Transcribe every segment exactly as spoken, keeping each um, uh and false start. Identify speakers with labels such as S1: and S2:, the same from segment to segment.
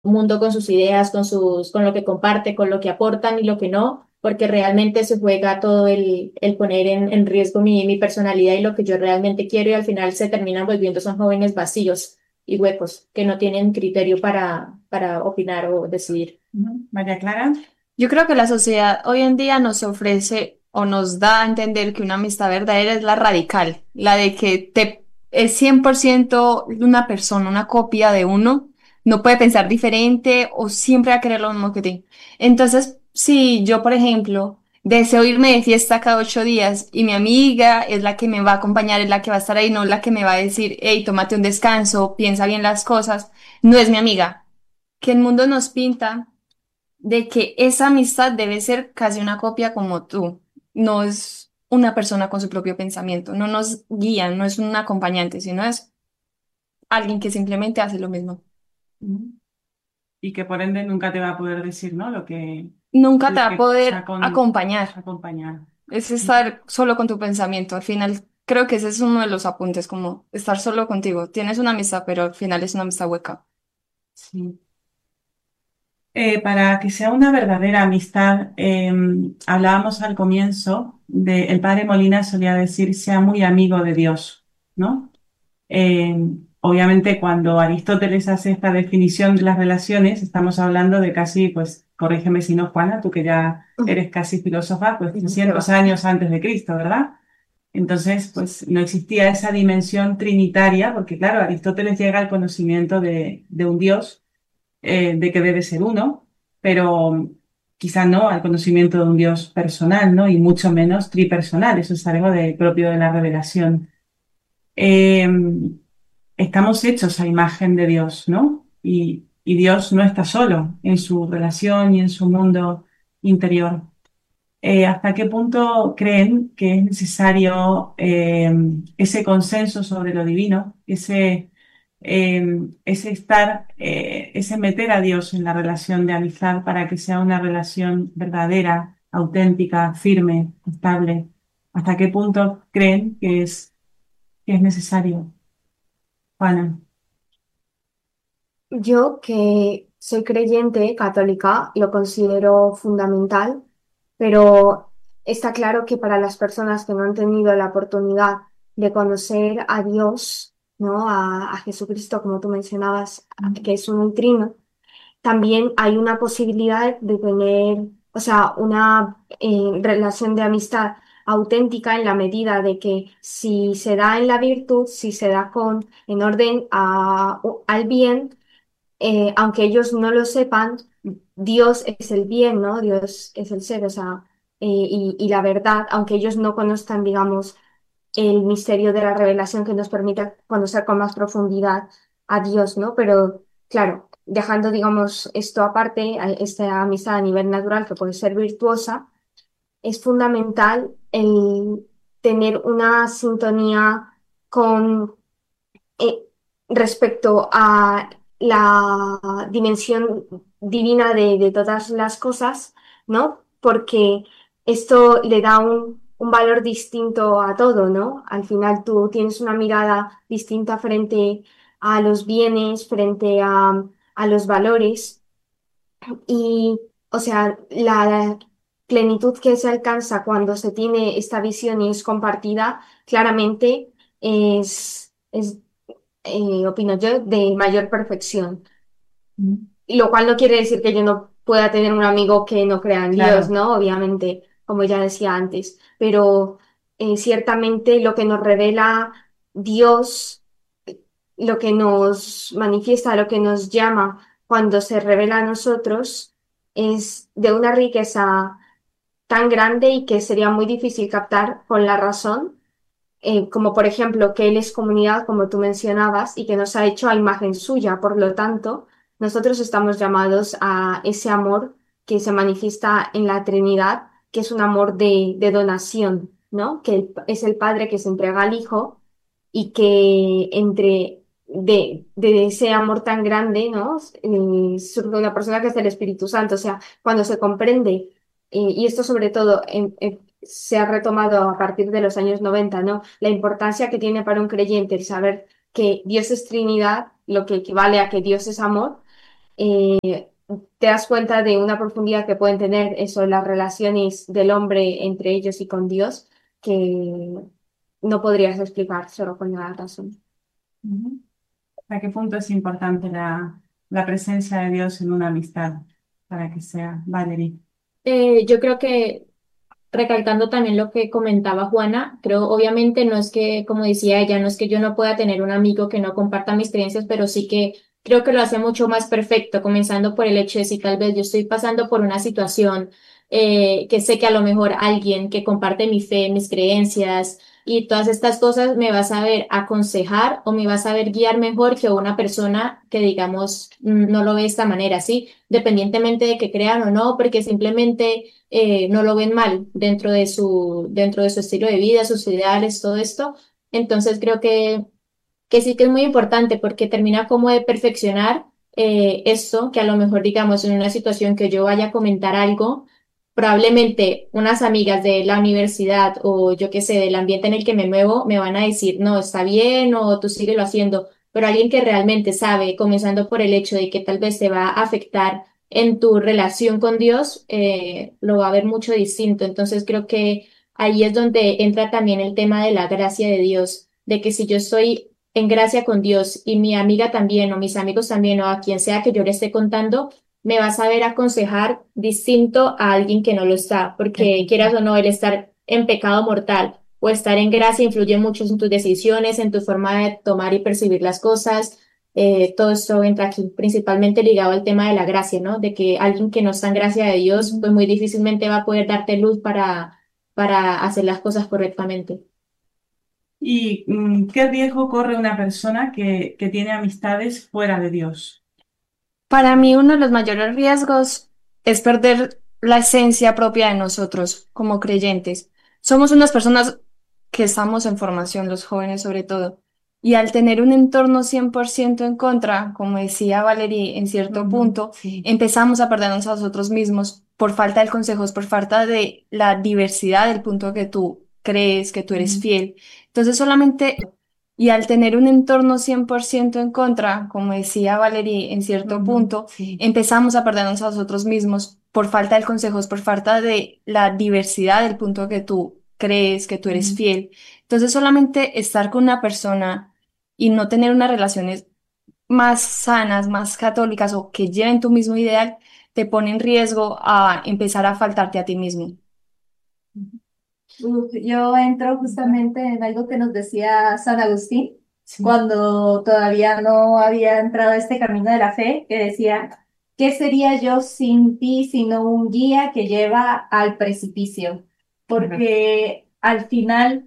S1: mundo con sus ideas, con sus, con lo que comparte, con lo que aportan y lo que no, porque realmente se juega todo el, el poner en, en riesgo mi, mi personalidad y lo que yo realmente quiero y al final se terminan volviendo, son jóvenes vacíos y huecos que no tienen criterio para, para opinar o decidir.
S2: Ujú. María Clara.
S3: Yo creo que la sociedad hoy en día nos ofrece o nos da a entender que una amistad verdadera es la radical, la de que te es cien por ciento una persona, una copia de uno, no puede pensar diferente o siempre va a querer lo mismo que ti. Entonces, si yo, por ejemplo, deseo irme de fiesta cada ocho días y mi amiga es la que me va a acompañar, es la que va a estar ahí, no la que me va a decir, hey, tómate un descanso, piensa bien las cosas, no es mi amiga. Que el mundo nos pinta de que esa amistad debe ser casi una copia como tú. No es una persona con su propio pensamiento, no nos guía, no es un acompañante, sino es alguien que simplemente hace lo mismo.
S2: Ujú. Y que por ende nunca te va a poder decir, ¿no? Lo que,
S3: Nunca te
S2: lo
S3: va a
S2: que se
S3: poder
S2: acon-
S3: acompañar,
S2: acompañar.
S3: es
S2: Ujú.
S3: estar solo con tu pensamiento. Al final, creo que ese es uno de los apuntes, como estar solo contigo. Tienes una amistad, pero al final es una amistad hueca.
S2: Sí. Eh, para que sea una verdadera amistad, eh, hablábamos al comienzo de, el padre Molina solía decir, sea muy amigo de Dios, ¿no? Eh, Obviamente, cuando Aristóteles hace esta definición de las relaciones, estamos hablando de casi, pues, corrígeme si no, Juana, tú que ya eres casi filósofa, pues
S1: ¿Qué
S2: trescientos
S1: va?
S2: años antes de Cristo, ¿verdad? Entonces, pues no existía esa dimensión trinitaria, porque claro, Aristóteles llega al conocimiento de, de un Dios, eh, de que debe ser uno, pero quizá no al conocimiento de un Dios personal, ¿no? Y mucho menos tripersonal, eso es algo de, propio de la revelación. Eh, Estamos hechos a imagen de Dios, ¿no? Y, y Dios no está solo en su relación y en su mundo interior. Eh, ¿hasta qué punto creen que es necesario eh, ese consenso sobre lo divino, ese, eh, ese estar, eh, ese meter a Dios en la relación de amistad para que sea una relación verdadera, auténtica, firme, estable? ¿Hasta qué punto creen que es, que es necesario, Juana?
S4: Yo, que soy creyente católica, lo considero fundamental, pero está claro que para las personas que no han tenido la oportunidad de conocer a Dios, ¿no? A, a Jesucristo, como tú mencionabas, que es un trino, también hay una posibilidad de tener, o sea, una eh, relación de amistad auténtica en la medida de que si se da en la virtud, si se da con, en orden a- al bien, eh, aunque ellos no lo sepan, Dios es el bien, ¿no? Dios es el ser, o sea, eh, y, y la verdad, aunque ellos no conozcan, digamos, el misterio de la revelación que nos permite conocer con más profundidad a Dios, ¿no? Pero claro, dejando, digamos, esto aparte, a- esta amistad a nivel natural que puede ser virtuosa, es fundamental el tener una sintonía con eh, respecto a la dimensión divina de, de todas las cosas, ¿no? Porque esto le da un, un valor distinto a todo, ¿no? Al final tú tienes una mirada distinta frente a los bienes, frente a, a los valores y, o sea, la plenitud que se alcanza cuando se tiene esta visión y es compartida, claramente es, es eh, opino yo, de mayor perfección. Lo cual no quiere decir que yo no pueda tener un amigo que no crea en Dios,
S2: Claro.
S4: ¿no? Obviamente, como ya decía antes, pero eh, ciertamente lo que nos revela Dios, lo que nos manifiesta, lo que nos llama cuando se revela a nosotros, es de una riqueza tan grande y que sería muy difícil captar con la razón, eh, como por ejemplo que Él es comunidad, como tú mencionabas, y que nos ha hecho a imagen suya. Por lo tanto, nosotros estamos llamados a ese amor que se manifiesta en la Trinidad, que es un amor de, de donación, ¿no? Que el- es el Padre que se entrega al Hijo y que entre de, de ese amor tan grande, ¿no? Eh, surge una persona que es el Espíritu Santo. O sea, cuando se comprende, eh, y esto sobre todo en, en- se ha retomado a partir de los años noventa, ¿no? La importancia que tiene para un creyente el saber que Dios es Trinidad, lo que equivale a que Dios es amor, eh, te das cuenta de una profundidad que pueden tener eso, las relaciones del hombre entre ellos y con Dios, que no podrías explicar solo con la razón.
S2: Ujú. ¿Hasta qué punto es importante la, la presencia de Dios en una amistad para que sea Valerie?
S1: Eh, yo creo que recalcando también lo que comentaba Juana, creo obviamente no es que, como decía ella, no es que yo no pueda tener un amigo que no comparta mis creencias, pero sí que creo que lo hace mucho más perfecto, comenzando por el hecho de si tal vez yo estoy pasando por una situación eh, que sé que a lo mejor alguien que comparte mi fe, mis creencias y todas estas cosas me va a saber aconsejar o me va a saber guiar mejor que una persona que digamos mm, no lo ve de esta manera, ¿sí? Dependientemente de que crean o no, porque simplemente eh, no lo ven mal dentro de su, dentro de su estilo de vida, sus ideales, todo esto. Entonces creo que, que sí que es muy importante porque termina como de perfeccionar eh, esto, que a lo mejor digamos en una situación que yo vaya a comentar algo, probablemente unas amigas de la universidad o yo qué sé, del ambiente en el que me muevo, me van a decir, no, está bien o tú síguelo haciendo, pero alguien que realmente sabe, comenzando por el hecho de que tal vez te va a afectar en tu relación con Dios, eh, lo va a ver mucho distinto. Entonces creo que ahí es donde entra también el tema de la gracia de Dios, de que si yo estoy en gracia con Dios y mi amiga también o mis amigos también o a quien sea que yo le esté contando, me va a saber aconsejar distinto a alguien que no lo está, porque quieras o no, el estar en pecado mortal o estar en gracia influye mucho en tus decisiones, en tu forma de tomar y percibir las cosas. Eh, todo esto entra aquí, principalmente ligado al tema de la gracia, ¿no? De que alguien que no está en gracia de Dios, pues muy difícilmente va a poder darte luz para, para hacer las cosas correctamente.
S2: ¿Y mm, qué riesgo corre una persona que, que tiene amistades fuera de Dios?
S3: Para mí uno de los mayores riesgos es perder la esencia propia de nosotros como creyentes. Somos unas personas que estamos en formación, los jóvenes sobre todo, y al tener un entorno cien por ciento en contra, como decía Valerie, en cierto
S2: Ujú,
S3: punto,
S2: sí.
S3: empezamos a perdernos a nosotros mismos por falta de consejos, por falta de la diversidad del punto que tú crees, que tú eres
S2: Ujú,
S3: fiel. Entonces solamente y al tener un entorno cien por ciento en contra, como decía Valerie, en cierto
S2: ujú,
S3: punto,
S2: sí.
S3: empezamos a perdernos a nosotros mismos por falta de consejos, por falta de la diversidad del punto que tú crees, que tú eres
S2: Ujú.
S3: fiel. Entonces, solamente estar con una persona y no tener unas relaciones más sanas, más católicas o que lleven tu mismo ideal, te pone en riesgo a empezar a faltarte a ti mismo.
S5: Uf, yo entro justamente en algo que nos decía San Agustín
S2: Sí.
S5: cuando todavía no había entrado a este camino de la fe, que decía, ¿qué sería yo sin ti sino un guía que lleva al precipicio? Porque al final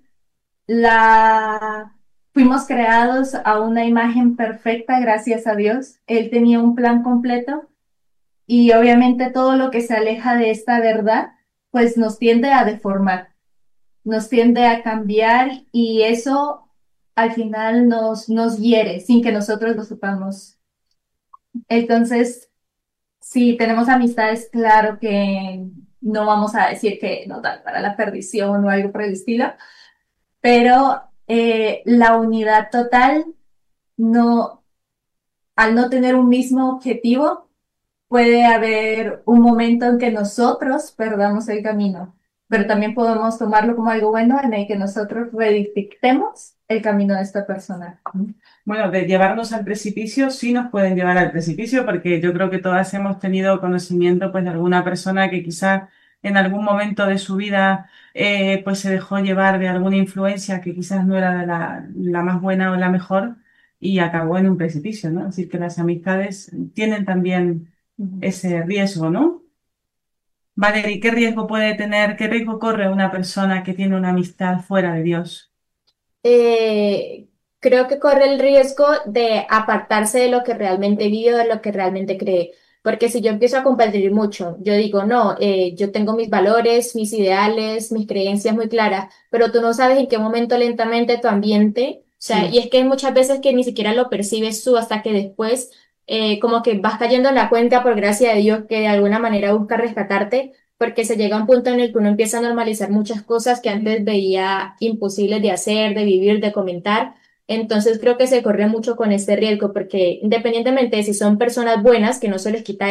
S5: la fuimos creados a una imagen perfecta, gracias a Dios. Él tenía un plan completo y obviamente todo lo que se aleja de esta verdad, pues nos tiende a deformar, nos tiende a cambiar y eso al final nos, nos hiere sin que nosotros lo sepamos. Entonces, si tenemos amistades, claro que no vamos a decir que nos dan para la perdición o algo por el estilo, pero eh, la unidad total, no, al no tener un mismo objetivo, puede haber un momento en que nosotros perdamos el camino, pero también podemos tomarlo como algo bueno en el que nosotros redictemos el camino de esta persona.
S2: Bueno, de llevarnos al precipicio, sí nos pueden llevar al precipicio, porque yo creo que todas hemos tenido conocimiento pues, de alguna persona que quizás en algún momento de su vida eh, pues se dejó llevar de alguna influencia que quizás no era la, la más buena o la mejor y acabó en un precipicio, ¿no? Es decir, que las amistades tienen también ese riesgo, ¿no? Valerie, ¿qué riesgo puede tener, qué riesgo corre una persona que tiene una amistad fuera de Dios?
S1: Eh, Creo que corre el riesgo de apartarse de lo que realmente vive, de lo que realmente cree. Porque si yo empiezo a compartir mucho, yo digo, no, eh, yo tengo mis valores, mis ideales, mis creencias muy claras, pero tú no sabes en qué momento lentamente tu ambiente, o sea,
S2: Sí.
S1: y es que hay muchas veces que ni siquiera lo percibes tú hasta que después, eh, como que vas cayendo en la cuenta, por gracia de Dios, que de alguna manera busca rescatarte porque se llega a un punto en el que uno empieza a normalizar muchas cosas que antes veía imposibles de hacer, de vivir, de comentar. Entonces creo que se corre mucho con este riesgo porque independientemente de si son personas buenas, que no se les quita